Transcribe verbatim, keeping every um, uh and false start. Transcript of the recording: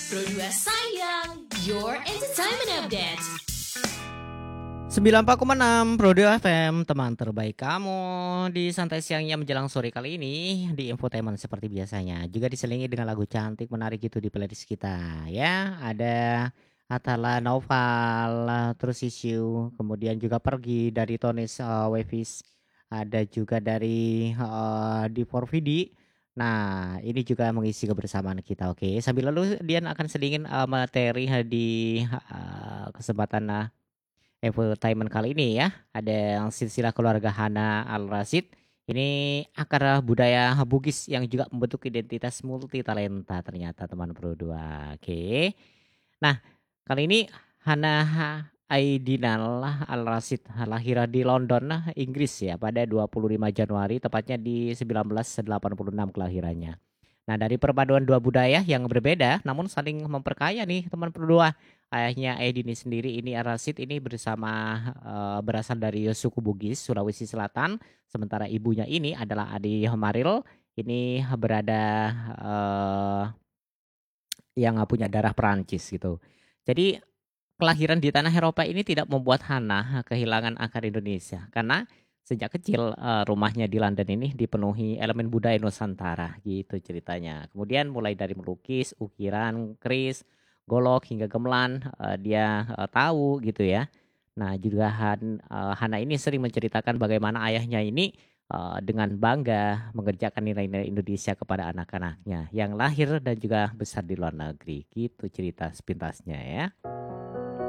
Pro dua Sayang, your entertainment update. sembilan puluh empat koma enam Pro dua F M, teman terbaik kamu di santai siangnya menjelang sore kali ini di infotainment seperti biasanya. Juga diselingi dengan lagu cantik menarik itu di playlist kita ya. Ada Atala Noval, terus Isu, kemudian juga Pergi dari Tonis uh, Wefis. Ada juga dari uh, di four V D. Nah, ini juga mengisi kebersamaan kita. Oke, sambil lalu Dian akan selingin uh, materi uh, di uh, kesempatan uh, infotainment kali ini ya. Ada yang silsilah keluarga Hana Al-Rasyid. Ini akar budaya Bugis yang juga membentuk identitas multi talenta ternyata teman Pro dua. Oke. Nah, kali ini Hana Aidinal Al-Rasyid lahir di London, Inggris ya pada dua puluh lima Januari, tepatnya di seribu sembilan ratus delapan puluh enam kelahirannya. Nah, dari perpaduan dua budaya yang berbeda namun saling memperkaya nih teman berdua. Ayahnya Aidini sendiri ini Al-Rasyid ini bersama eh, berasal dari suku Bugis, Sulawesi Selatan. Sementara ibunya ini adalah Adi Homaril. Ini berada eh, yang punya darah Perancis gitu. Jadi kelahiran di tanah Eropa ini tidak membuat Hana kehilangan akar Indonesia karena sejak kecil eh, rumahnya di London ini dipenuhi elemen budaya Nusantara gitu ceritanya. Kemudian mulai dari melukis, ukiran, keris, golok hingga gamelan eh, dia eh, tahu gitu ya. Nah, juga Han, eh, Hana ini sering menceritakan bagaimana ayahnya ini eh, dengan bangga mengerjakan nilai-nilai Indonesia kepada anak-anaknya yang lahir dan juga besar di luar negeri. Gitu cerita sepintasnya ya.